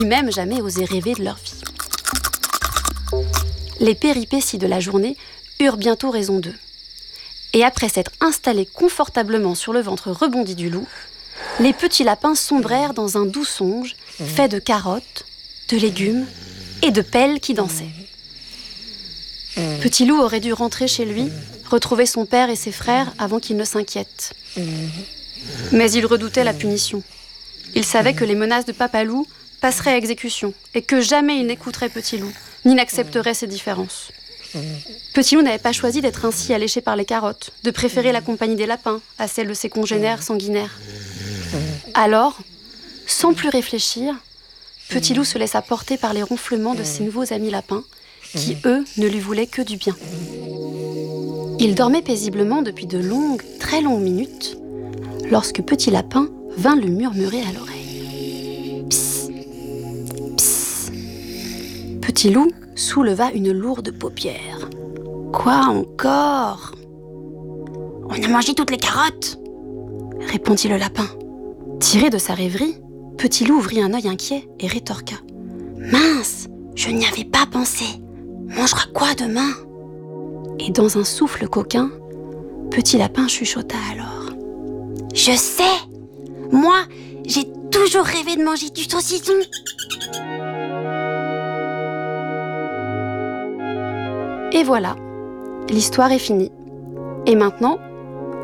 même jamais osé rêver de leur vie. Les péripéties de la journée eurent bientôt raison d'eux. Et après s'être installés confortablement sur le ventre rebondi du loup, les petits lapins sombrèrent dans un doux songe fait de carottes, de légumes et de pelles qui dansaient. Petit loup aurait dû rentrer chez lui, retrouver son père et ses frères avant qu'il ne s'inquiète. Mais il redoutait la punition. Il savait que les menaces de Papa Loup passeraient à exécution et que jamais il n'écouterait Petit Loup, ni n'accepterait ses différences. Petit Loup n'avait pas choisi d'être ainsi alléché par les carottes, de préférer la compagnie des lapins à celle de ses congénères sanguinaires. Alors, sans plus réfléchir, Petit Loup se laissa porter par les ronflements de ses nouveaux amis lapins, qui, eux, ne lui voulaient que du bien. Il dormait paisiblement depuis de longues, très longues minutes, lorsque Petit Lapin vint lui murmurer à l'oreille. Psst, psst. Petit Loup souleva une lourde paupière. Quoi encore ? On a mangé toutes les carottes, répondit le lapin. Tiré de sa rêverie, Petit Loup ouvrit un œil inquiet et rétorqua. Mince, je n'y avais pas pensé. On mangera quoi demain ? Et dans un souffle coquin, Petit Lapin chuchota alors. Je sais ! Moi, j'ai toujours rêvé de manger du saucisson. Et voilà, l'histoire est finie. Et maintenant, au lit !